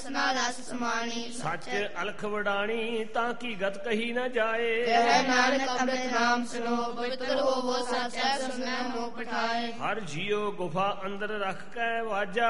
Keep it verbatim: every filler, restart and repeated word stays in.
ਰਸਨਾ ਰਸ ਸਮਾਣੀ ਸੱਚ ਅਲਖ ਵਡਾਣੀ ਤਾਂ ਕੀ ਗਤ ਕਹੀ ਨਾ ਜਾਏ। ਕਹਿ ਨਾਨਕ ਅੰਮ੍ਰਿਤ ਨਾਮ ਸੁਨੋ ਪਵਿੱਤਰ ਹੋਵੋ ਸੱਚੈ ਸੁਨੈ ਮੋਹ ਪਠਾਏ। ਹਰ ਜੀਉ ਗੁਫਾ ਅੰਦਰ ਰੱਖ ਕੇ ਵਾਜਾ